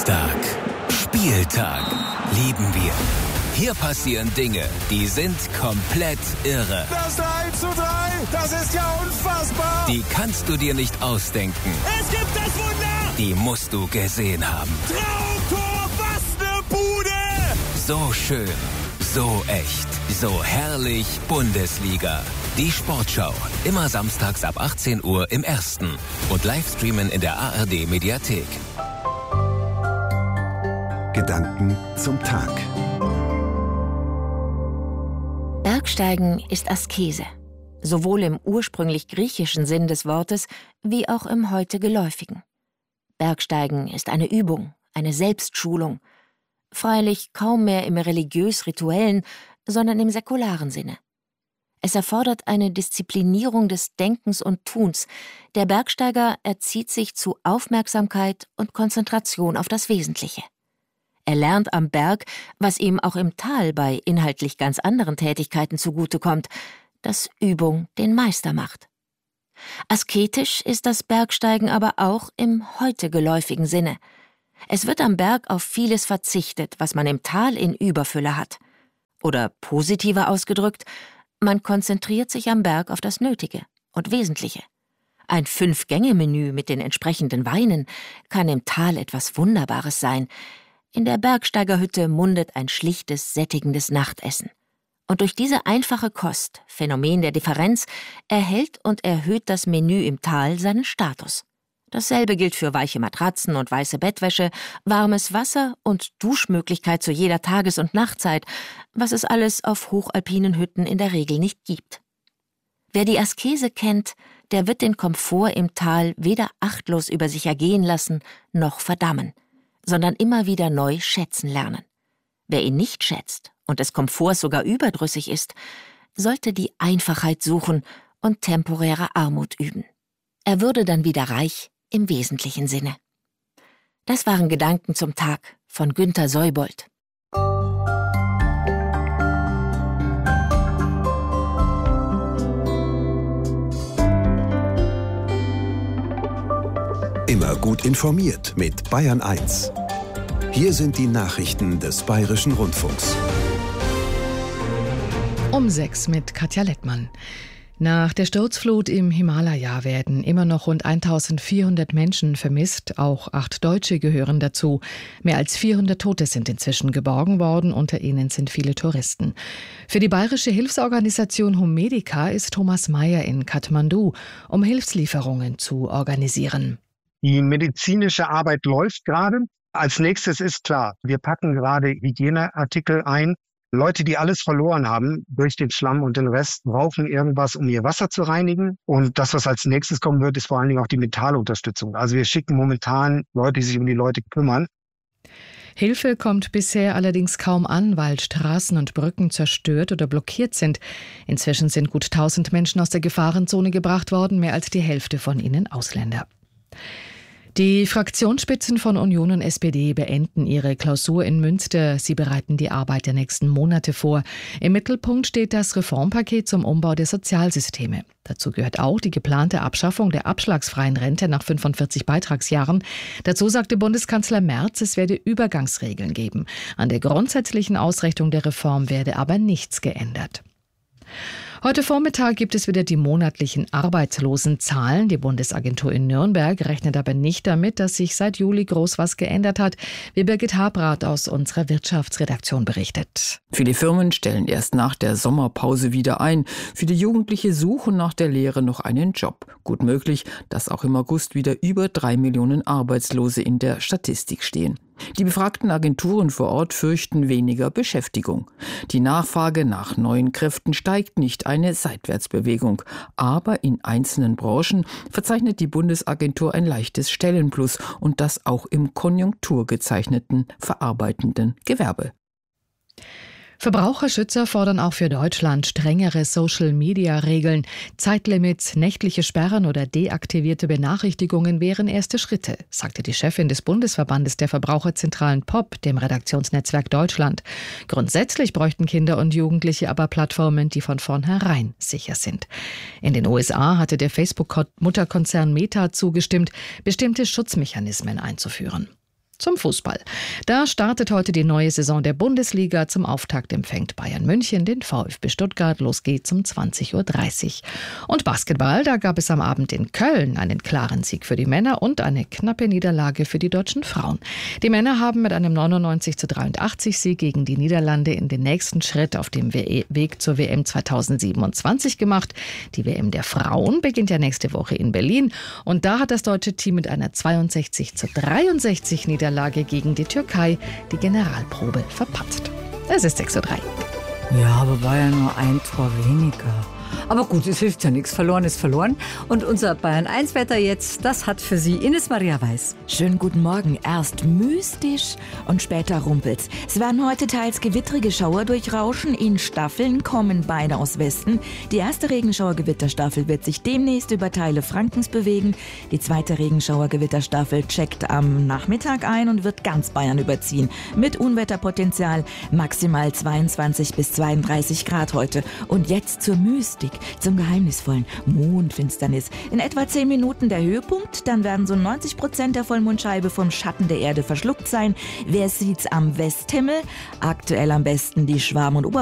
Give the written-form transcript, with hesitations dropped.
Samstag. Spieltag. Lieben wir. Hier passieren Dinge, die sind komplett irre. Das 1:3, das ist ja unfassbar. Die kannst du dir nicht ausdenken. Es gibt das Wunder. Die musst du gesehen haben. Traumtor, was eine Bude. So schön, so echt, so herrlich Bundesliga. Die Sportschau, immer samstags ab 18 Uhr im Ersten und Livestreamen in der ARD-Mediathek. Gedanken zum Tag. Bergsteigen ist Askese, sowohl im ursprünglich griechischen Sinn des Wortes wie auch im heute geläufigen. Bergsteigen ist eine Übung, eine Selbstschulung, freilich kaum mehr im religiös-rituellen, sondern im säkularen Sinne. Es erfordert eine Disziplinierung des Denkens und Tuns. Der Bergsteiger erzieht sich zu Aufmerksamkeit und Konzentration auf das Wesentliche. Er lernt am Berg, was ihm auch im Tal bei inhaltlich ganz anderen Tätigkeiten zugutekommt, dass Übung den Meister macht. Asketisch ist das Bergsteigen aber auch im heute geläufigen Sinne. Es wird am Berg auf vieles verzichtet, was man im Tal in Überfülle hat. Oder positiver ausgedrückt, man konzentriert sich am Berg auf das Nötige und Wesentliche. Ein 5-Gänge-Menü mit den entsprechenden Weinen kann im Tal etwas Wunderbares sein. In der Bergsteigerhütte mundet ein schlichtes, sättigendes Nachtessen. Und durch diese einfache Kost, Phänomen der Differenz, erhält und erhöht das Menü im Tal seinen Status. Dasselbe gilt für weiche Matratzen und weiße Bettwäsche, warmes Wasser und Duschmöglichkeit zu jeder Tages- und Nachtzeit, was es alles auf hochalpinen Hütten in der Regel nicht gibt. Wer die Askese kennt, der wird den Komfort im Tal weder achtlos über sich ergehen lassen, noch verdammen, sondern immer wieder neu schätzen lernen. Wer ihn nicht schätzt und des Komforts sogar überdrüssig ist, sollte die Einfachheit suchen und temporäre Armut üben. Er würde dann wieder reich im wesentlichen Sinne. Das waren Gedanken zum Tag von Günter Seubold. Immer gut informiert mit Bayern 1. Hier sind die Nachrichten des Bayerischen Rundfunks. Um 6 mit Katja Lettmann. Nach der Sturzflut im Himalaya werden immer noch rund 1400 Menschen vermisst. Auch 8 Deutsche gehören dazu. Mehr als 400 Tote sind inzwischen geborgen worden. Unter ihnen sind viele Touristen. Für die bayerische Hilfsorganisation Humedica ist Thomas Mayer in Kathmandu, um Hilfslieferungen zu organisieren. Die medizinische Arbeit läuft gerade. Als nächstes ist klar, wir packen gerade Hygieneartikel ein. Leute, die alles verloren haben durch den Schlamm und den Rest, brauchen irgendwas, um ihr Wasser zu reinigen. Und das, was als nächstes kommen wird, ist vor allen Dingen auch die Mentalunterstützung. Also wir schicken momentan Leute, die sich um die Leute kümmern. Hilfe kommt bisher allerdings kaum an, weil Straßen und Brücken zerstört oder blockiert sind. Inzwischen sind gut 1000 Menschen aus der Gefahrenzone gebracht worden, mehr als die Hälfte von ihnen Ausländer. Die Fraktionsspitzen von Union und SPD beenden ihre Klausur in Münster. Sie bereiten die Arbeit der nächsten Monate vor. Im Mittelpunkt steht das Reformpaket zum Umbau der Sozialsysteme. Dazu gehört auch die geplante Abschaffung der abschlagsfreien Rente nach 45 Beitragsjahren. Dazu sagte Bundeskanzler Merz, es werde Übergangsregeln geben. An der grundsätzlichen Ausrichtung der Reform werde aber nichts geändert. Heute Vormittag gibt es wieder die monatlichen Arbeitslosenzahlen. Die Bundesagentur in Nürnberg rechnet aber nicht damit, dass sich seit Juli groß was geändert hat, wie Birgit Habrath aus unserer Wirtschaftsredaktion berichtet. Viele Firmen stellen erst nach der Sommerpause wieder ein. Viele Jugendliche suchen nach der Lehre noch einen Job. Gut möglich, dass auch im August wieder über 3 Millionen Arbeitslose in der Statistik stehen. Die befragten Agenturen vor Ort fürchten weniger Beschäftigung. Die Nachfrage nach neuen Kräften steigt nicht, eine Seitwärtsbewegung. Aber in einzelnen Branchen verzeichnet die Bundesagentur ein leichtes Stellenplus und das auch im konjunkturgezeichneten verarbeitenden Gewerbe. Verbraucherschützer fordern auch für Deutschland strengere Social-Media-Regeln. Zeitlimits, nächtliche Sperren oder deaktivierte Benachrichtigungen wären erste Schritte, sagte die Chefin des Bundesverbandes der Verbraucherzentralen POP, dem Redaktionsnetzwerk Deutschland. Grundsätzlich bräuchten Kinder und Jugendliche aber Plattformen, die von vornherein sicher sind. In den USA hatte der Facebook-Mutterkonzern Meta zugestimmt, bestimmte Schutzmechanismen einzuführen. Zum Fußball. Da startet heute die neue Saison der Bundesliga. Zum Auftakt empfängt Bayern München den VfB Stuttgart. Los geht's um 20.30 Uhr. Und Basketball, da gab es am Abend in Köln einen klaren Sieg für die Männer und eine knappe Niederlage für die deutschen Frauen. Die Männer haben mit einem 99:83 Sieg gegen die Niederlande in den nächsten Schritt auf dem Weg zur WM 2027 gemacht. Die WM der Frauen beginnt ja nächste Woche in Berlin. Und da hat das deutsche Team mit einer 62:63 Niederlage gegen die Türkei die Generalprobe verpatzt. Es ist 6:03 Uhr. Ja, aber war ja nur ein Tor weniger. Aber gut, es hilft ja nichts. Verloren ist verloren. Und unser Bayern-1-Wetter jetzt, das hat für Sie Ines Maria Weiß. Schönen guten Morgen. Erst mystisch und später rumpelt's. Es werden heute teils gewittrige Schauer durchrauschen. In Staffeln kommen beide aus Westen. Die erste Regenschauer-Gewitterstaffel wird sich demnächst über Teile Frankens bewegen. Die zweite Regenschauer-Gewitterstaffel checkt am Nachmittag ein und wird ganz Bayern überziehen. Mit Unwetterpotenzial maximal 22 bis 32 Grad heute. Und jetzt zur Mystik, zum geheimnisvollen Mondfinsternis. In etwa 10 Minuten der Höhepunkt, dann werden so 90% der Vollmondscheibe vom Schatten der Erde verschluckt sein. Wer sieht's am Westhimmel? Aktuell am besten die Schwarm- und